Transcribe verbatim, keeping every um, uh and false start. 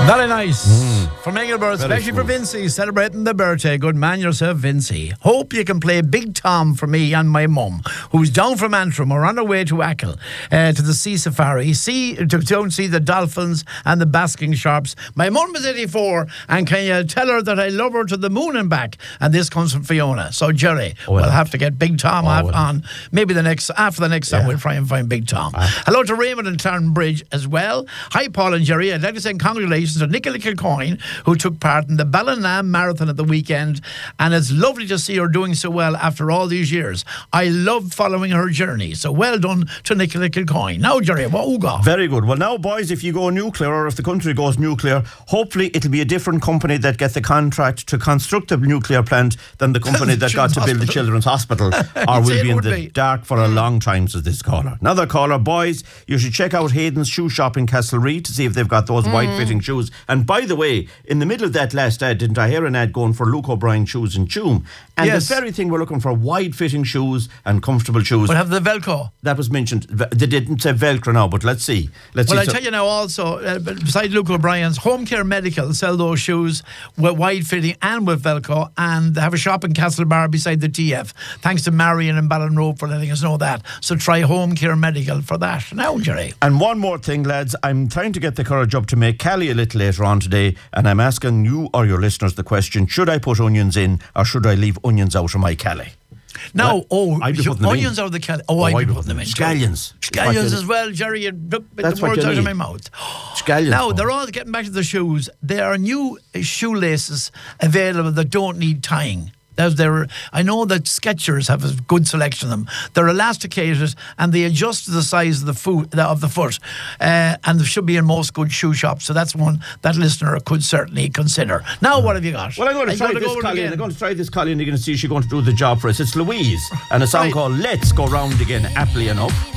Very nice. Mm. From Engelbert, Very especially for smooth. Vincey, celebrating the birthday. Good man yourself, Vincey. Hope you can play Big Tom for me and my mum, who's down from Antrim or on her way to Achill, uh, to the sea safari, see, to go and see the dolphins and the basking sharks. My mum is eighty-four, and can you tell her that I love her to the moon and back? And this comes from Fiona. So, Jerry, Oh, well. we'll have to get Big Tom Oh, out well. on. Maybe the next, after the next song, Yeah. we'll try and find Big Tom. Ah. Hello to Raymond and Clarendon Bridge as well. Hi, Paul and Jerry. I'd like to send congratulations to Nicola Kilcoyne, who took part in the Ballina Marathon at the weekend, and it's lovely to see her doing so well after all these years. I love following her journey, so well done to Nicola Kilcoyne. Now, Jerry, what you got? Very good. Well, now, boys, if you go nuclear, or if the country goes nuclear, hopefully it'll be a different company that gets the contract to construct the nuclear plant than the company that got to build the Children's Hospital, or You'd say will it be in would the be. dark for a long time, says this caller. Another caller, boys, you should check out Hayden's Shoe Shop in Castlereagh to see if they've got those Mm. wide-fitting shoes. And by the way, in the middle of that last ad, didn't I hear an ad going for Luke O'Brien shoes in Tuam? And Yes. the very thing we're looking for, wide-fitting shoes and comfortable shoes. We'll have the Velcro. That was mentioned. They didn't say Velcro now, but let's see. Let's Well, see. I So- tell you now also, uh, beside Luke O'Brien's, Home Care Medical sell those shoes with wide fitting and with Velcro, and they have a shop in Castlebar beside the T F. Thanks to Marion and Ballinrobe for letting us know that. So try Home Care Medical for that. Now, Jerry. And one more thing, lads, I'm trying to get the courage up to make Callie a little later on today, and I'm asking you or your listeners the question, should I put onions in or should I leave onions out of my Callie? Now, Well, oh, I'd be so putting them in. onions are the cal- Oh, I'd, be putting them in. too. Scallions. Scallions as well, Jerry. You took That's the what words you out of need. my mouth. Scallions. Now, Paul. they're all getting back to the shoes. There are new uh, shoelaces available that don't need tying. There's there. I know that Skechers have a good selection of them. They're elasticated and they adjust to the size of the foot of the foot, uh, and they should be in most good shoe shops. So that's one that listener could certainly consider. Now, what have you got? Well, I'm going to Are you try gonna this, go over it Colleen. again? I'm going to try this, Colleen. You're going to see she's going to do the job for us. It's Louise, and a song Right. called Let's Go Round Again, aptly enough.